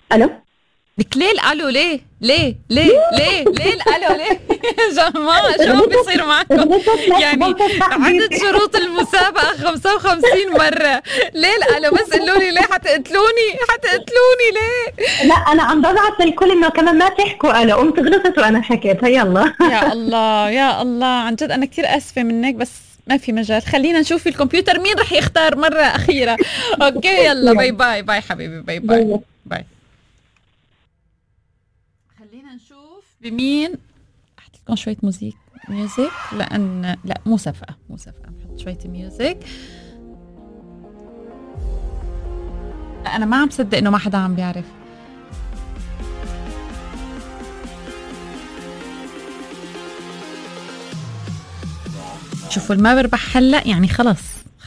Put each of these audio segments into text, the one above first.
الو. لك ليه الالو؟ ليه الالو ليه؟ يا جماعه شو عم بيصير معكم؟ يعني عدد شروط المسابقه 55 مره، ليه الالو؟ بس قولوا لي ليه، حتقتلوني ليه؟ لا انا عم ببعث للكل انه كمان ما تحكوا الو، قمت غلطت وانا حكيتها. يلا يا الله عن جد انا كثير اسفه منك، بس ما في مجال. خلينا نشوف في الكمبيوتر مين رح يختار مرة أخيرة. أوكي يلا باي حبيبي، باي. خلينا نشوف بمين. أحط لكم شوية ميوزك لأن لا مو صفقة نحط شوية ميوزك. لا أنا ما عم صدق إنه ما حدا عم بيعرف. شوفوا ما بربح هلا، يعني خلص.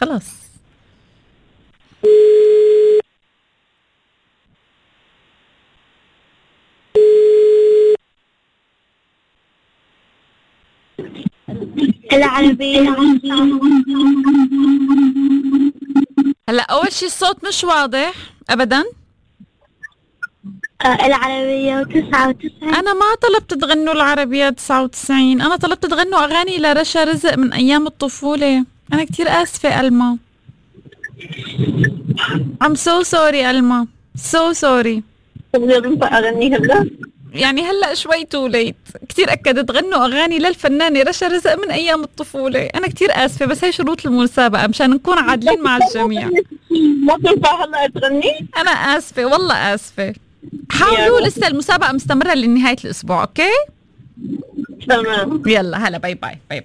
العربية. هلا أول شي الصوت مش واضح أبدا. العربية 99. أنا ما طلبت تغنوا العربية 99، أنا طلبت تغنوا أغاني لرشا رزق من أيام الطفولة. أنا كتير آسفة ألما. I'm so sorry ألما، so sorry. ينفع أغني هلا؟ يعني هلا شوي تو ليت. كتير أكدت تغنوا أغاني للفنانة رشا رزق من أيام الطفولة. أنا كتير آسفة، بس هي شروط المسابقة مشان نكون عادلين مع الجميع. ما تنفع هلا تغني؟ أنا آسفة والله آسفة. حاولوا، لسه المسابقة مستمرة لنهاية الأسبوع. أوكي تمام يلا هلا باي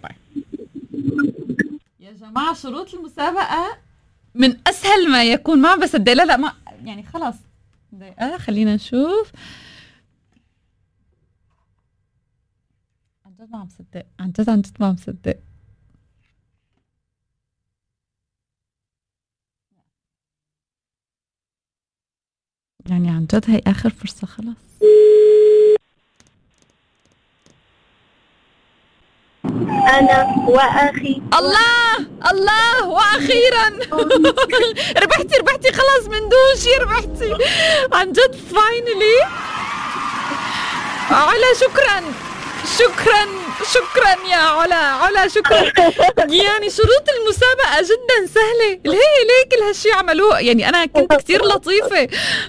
يا جماعة. شروط المسابقة من أسهل ما يكون. ما بصدق، لا ما يعني خلاص دقيقة خلينا نشوف. عن جد ما عم صدق. يعني عن جد هي آخر فرصة خلاص. أنا وأخي. الله وأخيرا ربحتي خلاص من دون شي ربحتي عن جد. فاينلي علا، شكرا يا علا شكرا. يعني شروط المسابقة جدا سهلة. ليه كل هالشي عملوه؟ يعني أنا كنت كتير لطيفة.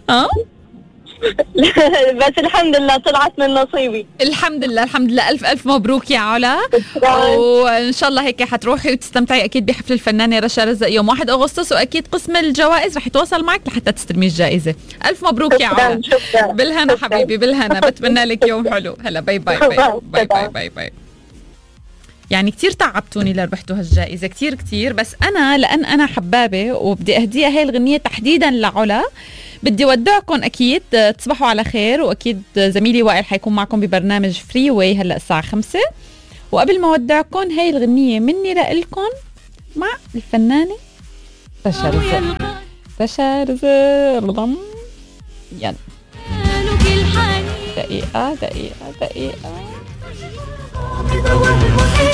بس الحمد لله طلعت من نصيبي. الحمد لله. ألف مبروك يا علا. وإن شاء الله هيك حتروحي وتستمتعي أكيد بحفل الفنانة رشا رزق يوم 1 أغسطس، وأكيد قسم الجوائز رح يتواصل معك لحتى تستلمي الجائزة. ألف مبروك يا علا. بالهنا حبيبي، بالهنا. بتمنى لك يوم حلو. هلا باي. يعني كتير تعبتوني لربحتوا هالجائزة كتير، بس لأن أنا حبابة وبدي أهديها هاي الغنية تحديدا لعلا. بدي ودعكم أكيد، تصبحوا على خير. وأكيد زميلي وائل حيكون معكم ببرنامج فري واي هلأ الساعة 5. وقبل ما ودعكم هاي الغنية مني لإلكم مع الفنانة رشا رزق. يلا دقيقة